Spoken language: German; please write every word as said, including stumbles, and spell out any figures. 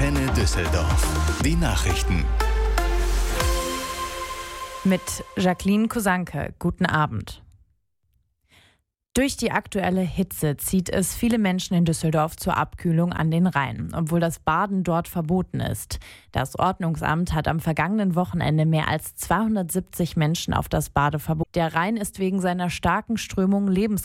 Antenne Düsseldorf. Die Nachrichten. Mit Jacqueline Kosanke. Guten Abend. Durch die aktuelle Hitze zieht es viele Menschen in Düsseldorf zur Abkühlung an den Rhein, obwohl das Baden dort verboten ist. Das Ordnungsamt hat am vergangenen Wochenende mehr als zweihundertsiebzig Menschen auf das Badeverbot. Der Rhein ist wegen seiner starken Strömung lebensgefährlich.